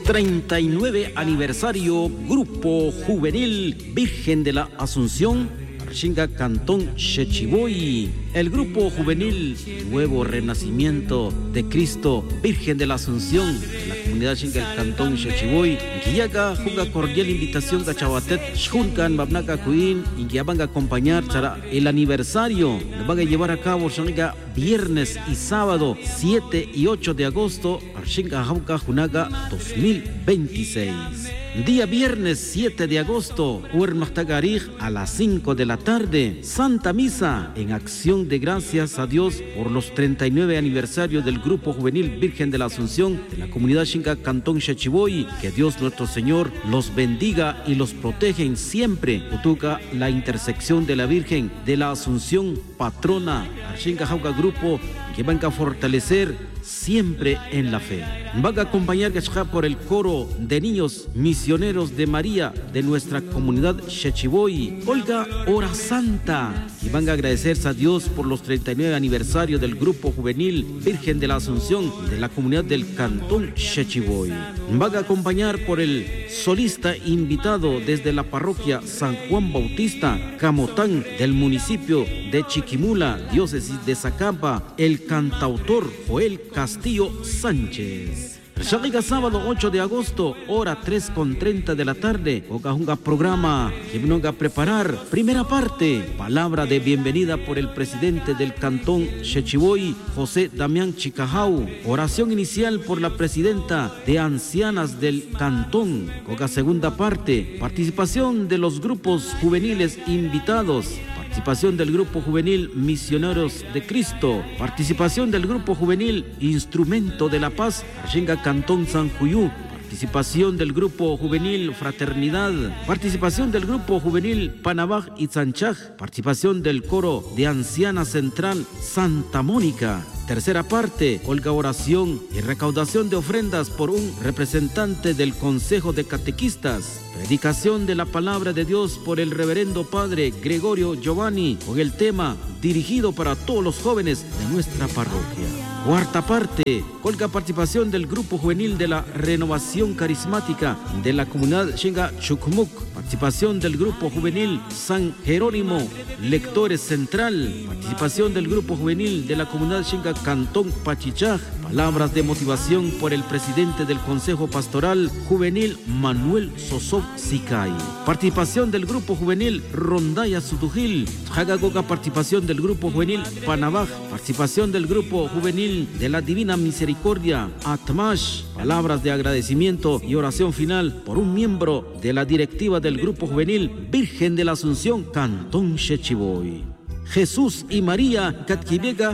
39 aniversario Grupo Juvenil Virgen de la Asunción, Arshinga Cantón Xechiboy. El Grupo Juvenil Nuevo Renacimiento de Cristo Virgen de la Asunción, la comunidad Xinga el Cantón Xechiboy, Guiaga Juga cordial invitación Gachawatet Xhunkan Babnaka Kuin y que van a acompañar para el aniversario. Lo van a llevar a cabo Xinga viernes y sábado 7 y 8 de agosto, Arshinga Hauka Junaga 2026. Día viernes 7 de agosto, Huermachtagarij a las 5 de la tarde, Santa Misa en acción de gracias a Dios por los 39 aniversarios del Grupo Juvenil Virgen de la Asunción de la comunidad Xinga Cantón Xechiboy. Que Dios nuestro Señor los bendiga y los protege siempre. Utuca la intersección de la Virgen de la Asunción, patrona Arshinga Jauca Grupo, que van a fortalecer siempre en la fe. Van a acompañar por el coro de niños misioneros de María de nuestra comunidad Xechiboy, Olga Hora Santa, y van a agradecerse a Dios por los 39 aniversarios del Grupo Juvenil Virgen de la Asunción de la comunidad del Cantón Xechiboy. Van a acompañar por el solista invitado desde la parroquia San Juan Bautista Camotán del municipio de Chiquimula, diócesis de Zacapa, el cantautor Joel Castillo Sánchez. Llega sábado 8 de agosto, hora 3:30 de la tarde, Ocajunga programa que venga a preparar. Primera parte, palabra de bienvenida por el presidente del Cantón Xechiboy, José Damián Chicajau. Oración inicial por la presidenta de ancianas del Cantón. Coca segunda parte, participación de los grupos juveniles invitados. Participación del Grupo Juvenil Misioneros de Cristo. Participación del Grupo Juvenil Instrumento de la Paz, Arshinga Cantón San Juyú. Participación del Grupo Juvenil Fraternidad. Participación del Grupo Juvenil Panabaj y Sanchaj. Participación del Coro de Anciana Central Santa Mónica. Tercera parte, Olga oración y recaudación de ofrendas por un representante del Consejo de Catequistas. Predicación de la palabra de Dios por el reverendo padre Gregorio Giovanni con el tema dirigido para todos los jóvenes de nuestra parroquia. Cuarta parte, Olga participación del Grupo Juvenil de la Renovación Carismática de la comunidad Xinga Chucumuc. Participación del Grupo Juvenil San Jerónimo Lectores Central. Participación del Grupo Juvenil de la comunidad Xinga Cantón Pachichaj. Palabras de motivación por el presidente del Consejo Pastoral Juvenil Manuel Sosov Sicay. Participación del Grupo Juvenil Rondaya Sutujil. Jagagoga participación del Grupo Juvenil Panabaj. Participación del Grupo Juvenil de la Divina Misericordia Atmash. Palabras de agradecimiento y oración final por un miembro de la directiva del Grupo Juvenil Virgen de la Asunción Cantón Xechiboy. Jesús y María Catkibega